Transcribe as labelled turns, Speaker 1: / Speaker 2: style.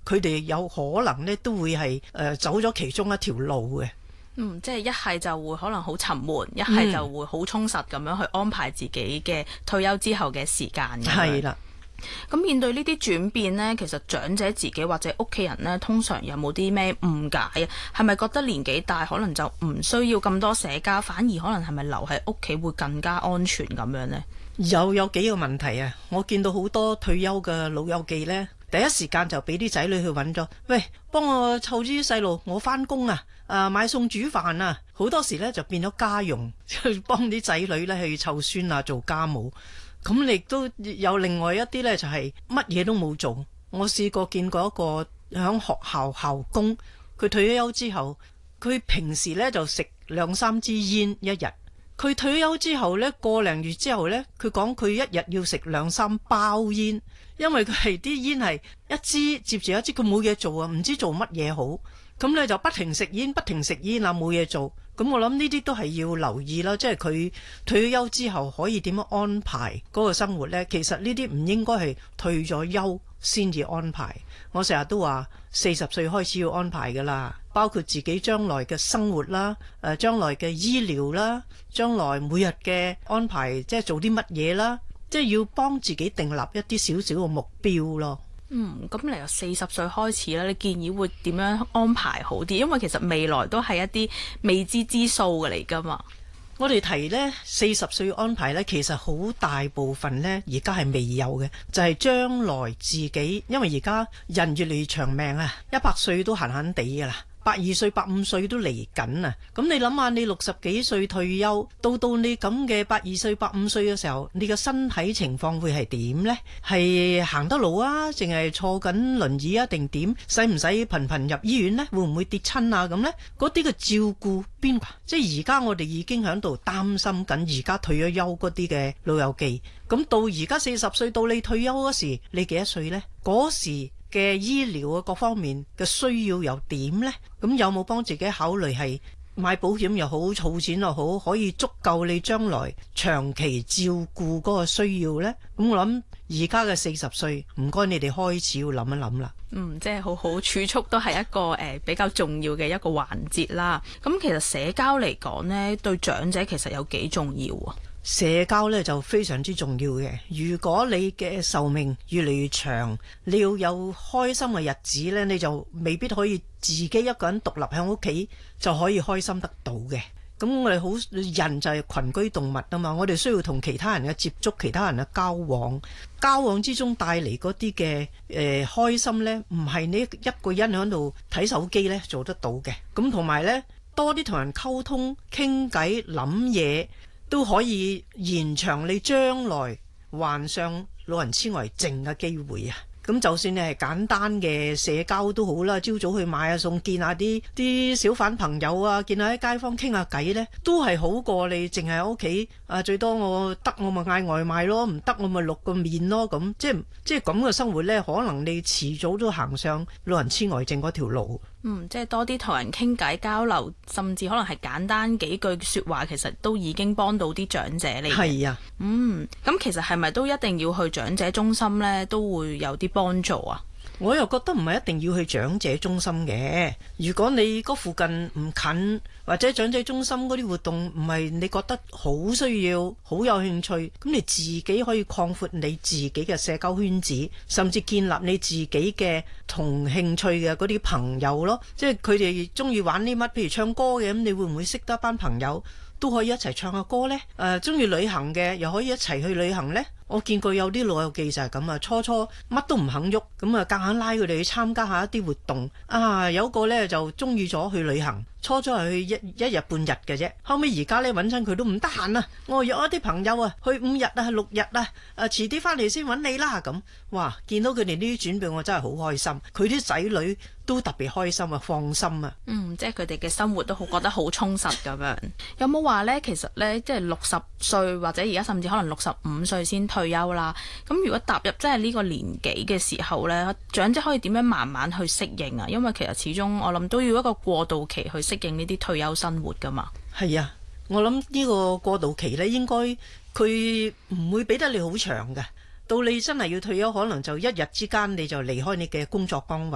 Speaker 1: 佢哋有可能呢都會係走咗其中一條路嘅。
Speaker 2: 即係一係就會可能好沉悶，一係就會好充實咁樣去安排自己嘅退休之後嘅時間。
Speaker 1: 係啦。
Speaker 2: 咁面對呢啲轉變呢，其實長者自己或者屋企人呢，通常有冇啲咩誤解啊？係咪覺得年紀大可能就唔需要咁多社交，反而可能係咪留喺屋企會更加安全咁樣呢？
Speaker 1: 有幾個問題啊！我見到好多退休嘅老友記呢，第一時間就俾啲仔女去揾咗，喂，幫我湊啲細路，我返工啊，買餸煮飯啊，好多時呢就變咗家用，幫啲仔女呢去湊孫啊，做家務。咁你亦都有另外一啲呢，就係乜嘢都冇做。我試過見過一個響學校校工，佢退咗休之後，佢平時呢就食2-3支煙一日。佢退休之後呢，個零月之後呢，佢講佢一日要食2-3包煙，因為佢係啲煙係一支接住一支，佢冇嘢做啊，唔知做乜嘢好。咁呢就不停食煙啊，冇嘢做。咁我諗呢啲都係要留意啦，即係佢退咗休之後可以點樣安排嗰個生活呢？其實呢啲唔應該係退咗休先至安排。我成日都話40歲開始要安排噶啦，包括自己將來嘅生活啦，將來嘅醫療啦，將來每日嘅安排，即係做啲乜嘢啦，即係要幫自己訂立一啲少少嘅目標咯。
Speaker 2: 咁你由40歲開始咧，你建議會點樣安排好啲？因為其實未來都係一啲未知之數嘅嚟噶嘛。
Speaker 1: 我哋提呢40歲安排呢，其實好大部分呢而家係未有嘅，就係將來自己，因為而家人越嚟越長命啊，100歲都閒閒地噶啦。82歲、85歲都嚟緊啊！咁你諗下，你60幾歲退休，到你咁嘅82歲、85歲嘅時候，你嘅身體情況會係點呢？係行得路啊，淨係坐緊輪椅啊，定點？使唔使頻頻入醫院呢？會唔會跌親啊？咁呢？嗰啲嘅照顧邊個？即係而家我哋已經喺度擔心緊，而家退咗休嗰啲嘅老友記。咁到而家40歲到你退休嗰時，你幾多歲呢？嗰時嘅醫療啊，各方面嘅需要又點呢？咁有冇幫自己考慮係買保險又好，儲錢又好，可以足夠你將來長期照顧嗰個需要呢？咁我諗而家嘅40歲，唔該你哋開始要諗一諗啦。
Speaker 2: 即係好好儲蓄都係一個比較重要嘅一個環節啦。咁其實社交嚟講呢，對長者其實有幾重要啊？
Speaker 1: 社交呢就非常之重要嘅。如果你嘅壽命越嚟越長，你要有開心嘅日子呢，你就未必可以自己一個人獨立喺屋企就可以開心得到嘅。咁我哋好人就係群居動物啊嘛，我哋需要同其他人嘅接觸，其他人嘅交往之中帶嚟嗰啲嘅開心呢，唔係你一個人喺度睇手機呢做得到嘅。咁同埋呢，多啲同人溝通、傾偈、諗嘢，都可以延長你將來患上老人痴呆症嘅機會啊！咁就算你係簡單嘅社交都好啦，朝早去買下餸，見下啲小販朋友啊，見下啲街坊傾下偈呢，都係好過你淨係喺屋企啊！最多我得我咪嗌外賣咯，唔得我咪淥個麵咯，咁即係咁嘅生活呢，可能你遲早都行上老人痴呆症嗰條路。
Speaker 2: 即係多啲同人傾偈交流，甚至可能係簡單幾句說話，其實都已經幫到啲長者嚟。
Speaker 1: 係啊，
Speaker 2: 咁其實係咪都一定要去長者中心呢？都會有啲幫助啊？
Speaker 1: 我又覺得唔係一定要去長者中心嘅。如果你嗰附近唔近，或者長者中心嗰啲活動唔係你覺得好需要、好有興趣，咁你自己可以擴闊你自己嘅社交圈子，甚至建立你自己嘅同興趣嘅嗰啲朋友咯。即係佢哋中意玩啲乜，譬如唱歌嘅，咁你會唔會識得一班朋友都可以一齊唱下歌呢？中意旅行嘅又可以一齊去旅行呢？我見過有啲老友記就係咁啊，初乜都唔肯喐，咁啊夾硬拉佢哋去參加下一啲活動啊。有個呢就中意咗去旅行，初係去一日半日嘅啫，後尾而家呢揾親佢都唔得閒啊。我約一啲朋友啊去5日啊6日啊，遲啲翻嚟先揾你啦咁。哇！見到佢哋呢啲轉變，我真係好開心。佢啲仔女都特別開心啊，放心啊。
Speaker 2: 即係佢哋嘅生活都覺得好充實咁樣。有冇話呢？其實呢，即係60歲或者而家甚至可能65歲先退休啦。咁如果踏入即係呢個年紀嘅時候呢，長者可以點樣慢慢去適應啊？因為其實始終我諗都要一個過渡期去適應呢啲退休生活噶嘛。係
Speaker 1: 啊，我諗呢個過渡期呢，應該佢唔會俾得你好長嘅。到你真係要退休，可能就一日之間你就離開你嘅工作崗位。